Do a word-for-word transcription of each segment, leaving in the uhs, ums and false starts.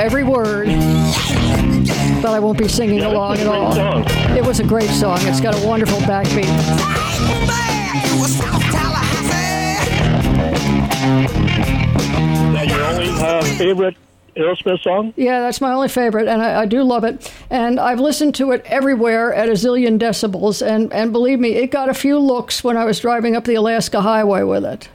every word, but I won't be singing Yeah, along it's at a great all. song. It was a great song. It's got a wonderful backbeat. Is that your only uh, favorite Aerosmith song? Yeah, that's my only favorite, and I, I do love it. And I've listened to it everywhere at a zillion decibels, and, and believe me, it got a few looks when I was driving up the Alaska Highway with it.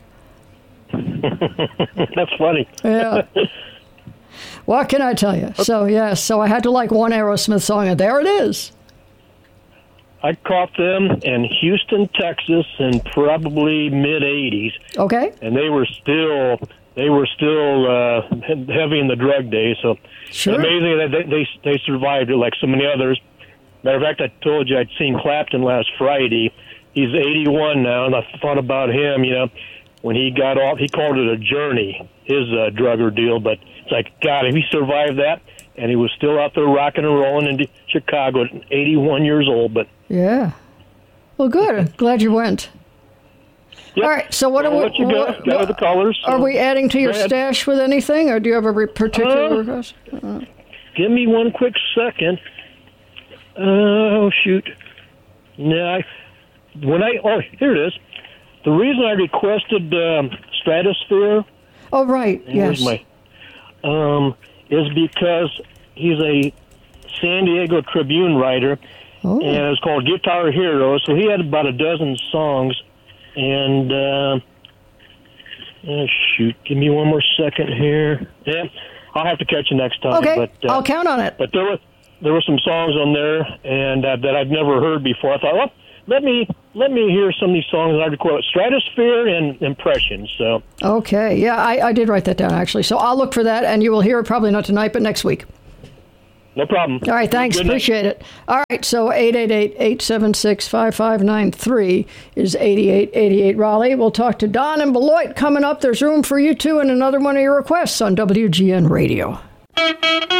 That's funny. Yeah. What can I tell you? So, yes, so I had to like one Aerosmith song, and there it is. I caught them in Houston, Texas, in probably mid eighties, Okay? and they were still they were still uh, heavy in the drug days. So Sure. amazing that they, they they survived it like so many others. Matter of fact, I told you I'd seen Clapton last Friday. He's eighty-one now, and I thought about him. You know, when he got off, he called it a journey, his uh, drug ordeal. But it's like, God, if he survived that, and he was still out there rocking and rolling in Chicago at eighty-one years old. But Yeah. Well, good. I'm glad you went. yep. All right, so what I'll are we... let you go. what- Gather the colors. Are So we adding to your go ahead. stash with anything, or do you have a re- particular Uh, request? Give me one quick second. Oh, shoot. No, I, when I, oh, here it is. The reason I requested um, Stratosphere Oh, right, and yes. where's my, um, is because he's a San Diego Tribune writer, Oh. and it's called Guitar Hero. So he had about a dozen songs, and, uh, oh, shoot, give me one more second here. Yeah, I'll have to catch you next time. Okay, but, uh, I'll count on it. But there were there were some songs on there and uh, that I'd never heard before. I thought, well, let me let me hear some of these songs. And I'd quote Stratosphere and Impressions. So Okay, yeah, I, I did write that down, actually. So I'll look for that, and you will hear it probably not tonight, but next week. no problem. All right, thanks. Good night. Appreciate it. All right, so eight eight eight, eight seven six, five five nine three is eighty-eight eighty-eight Raleigh. We'll talk to Don and Beloit coming up. There's room for you, too, and another one of your requests on W G N Radio.